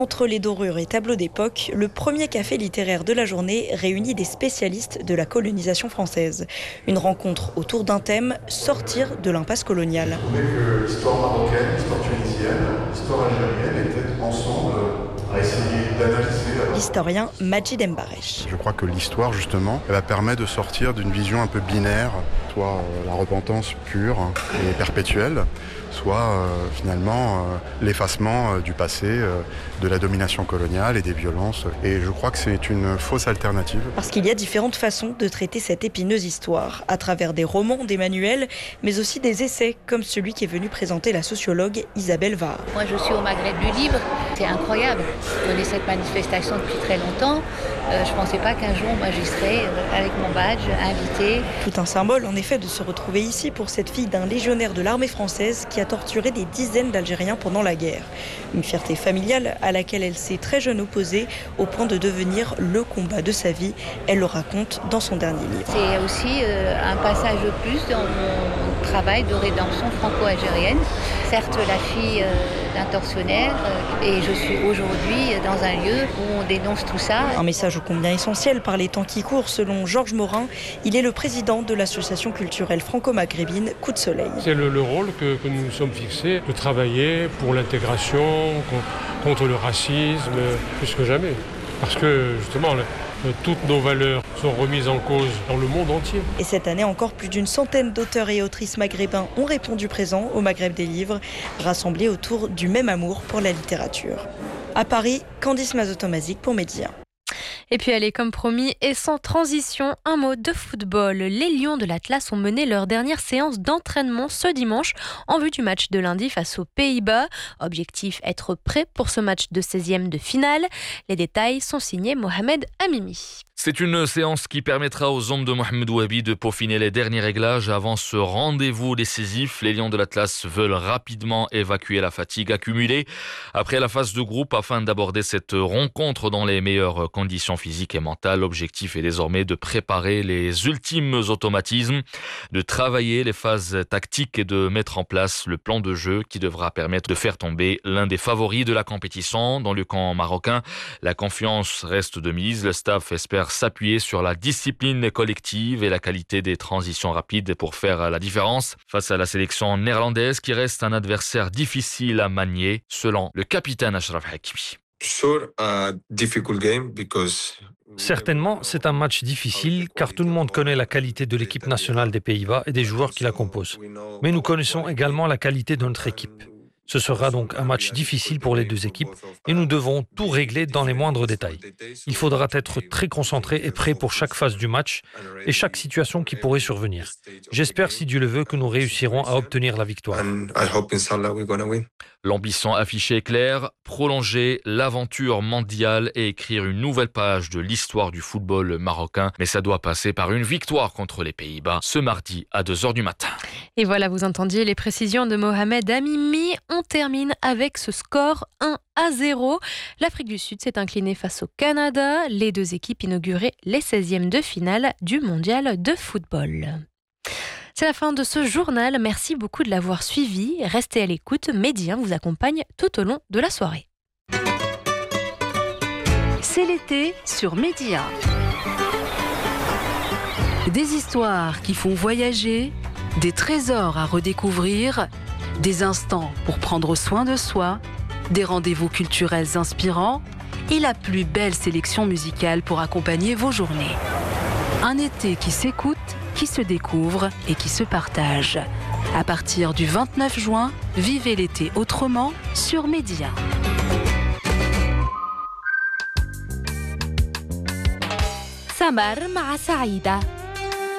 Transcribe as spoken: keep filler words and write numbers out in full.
Entre les dorures et tableaux d'époque, le premier café littéraire de la journée réunit des spécialistes de la colonisation française. Une rencontre autour d'un thème, sortir de l'impasse coloniale. On trouvait que l'histoire marocaine, l'histoire tunisienne, l'histoire algérienne étaient ensemble à essayer d'analyser. L'historien Majid Mbarech. Je crois que l'histoire, justement, elle permet de sortir d'une vision un peu binaire, soit euh, la repentance pure et perpétuelle, soit euh, finalement euh, l'effacement euh, du passé, euh, de la domination coloniale et des violences. Et je crois que c'est une fausse alternative. Parce qu'il y a différentes façons de traiter cette épineuse histoire, à travers des romans, des manuels, mais aussi des essais, comme celui qui est venu présenter la sociologue Isabelle Vaha. Moi, je suis au Maghreb du Libre. C'est incroyable. Je connais cette manifestation depuis très longtemps. Euh, je ne pensais pas qu'un jour, moi, j'y serais euh, avec mon badge, invitée. Tout un symbole, en effet, de se retrouver ici pour cette fille d'un légionnaire de l'armée française qui a torturé des dizaines d'Algériens pendant la guerre. Une fierté familiale à laquelle elle s'est très jeune opposée, au point de devenir le combat de sa vie. Elle le raconte dans son dernier livre. C'est aussi euh, un passage de plus dans mon travail de rédemption franco-algérienne. Certes, la fille euh, d'un tortionnaire, euh, et je suis aujourd'hui dans un lieu où on dénonce tout ça. Un message ô combien essentiel par les temps qui courent, selon Georges Morin. Il est le président de l'association culturelle franco-maghrébine Coup de Soleil. C'est le, le rôle que, que nous nous sommes fixés, de travailler pour l'intégration, contre le racisme, plus que jamais. Parce que justement, le, toutes nos valeurs sont remises en cause dans le monde entier. Et cette année, encore plus d'une centaine d'auteurs et autrices maghrébins ont répondu présents au Maghreb des livres, rassemblés autour du même amour pour la littérature. À Paris, Candice Mazotomazik pour Média. Et puis allez, comme promis, et sans transition, un mot de football. Les Lions de l'Atlas ont mené leur dernière séance d'entraînement ce dimanche en vue du match de lundi face aux Pays-Bas. Objectif, être prêt pour ce match de seizième de finale. Les détails sont signés Mohamed Amimi. C'est une séance qui permettra aux hommes de Mohamed Ouabi de peaufiner les derniers réglages avant ce rendez-vous décisif. Les Lions de l'Atlas veulent rapidement évacuer la fatigue accumulée après la phase de groupe afin d'aborder cette rencontre dans les meilleures conditions physiques et mentales. L'objectif est désormais de préparer les ultimes automatismes, de travailler les phases tactiques et de mettre en place le plan de jeu qui devra permettre de faire tomber l'un des favoris de la compétition. Dans le camp marocain, la confiance reste de mise. Le staff espère s'appuyer sur la discipline collective et la qualité des transitions rapides pour faire la différence face à la sélection néerlandaise qui reste un adversaire difficile à manier, selon le capitaine Achraf Hakimi. Certainement, c'est un match difficile car tout le monde connaît la qualité de l'équipe nationale des Pays-Bas et des joueurs qui la composent. Mais nous connaissons également la qualité de notre équipe. Ce sera donc un match difficile pour les deux équipes et nous devons tout régler dans les moindres détails. Il faudra être très concentré et prêt pour chaque phase du match et chaque situation qui pourrait survenir. J'espère, si Dieu le veut, que nous réussirons à obtenir la victoire. L'ambition affichée est claire, prolonger l'aventure mondiale et écrire une nouvelle page de l'histoire du football marocain. Mais ça doit passer par une victoire contre les Pays-Bas ce mardi à deux heures du matin. Et voilà, vous entendiez les précisions de Mohamed Amimi. On termine avec ce score un à zéro. L'Afrique du Sud s'est inclinée face au Canada. Les deux équipes inauguraient les seizièmes de finale du mondial de football. C'est la fin de ce journal. Merci beaucoup de l'avoir suivi. Restez à l'écoute. Média vous accompagne tout au long de la soirée. C'est l'été sur Média. Des histoires qui font voyager, des trésors à redécouvrir, des instants pour prendre soin de soi, des rendez-vous culturels inspirants et la plus belle sélection musicale pour accompagner vos journées. Un été qui s'écoute, qui se découvre et qui se partage. À partir du vingt-neuf juin, vivez l'été autrement sur Média. سمر مع سعيدة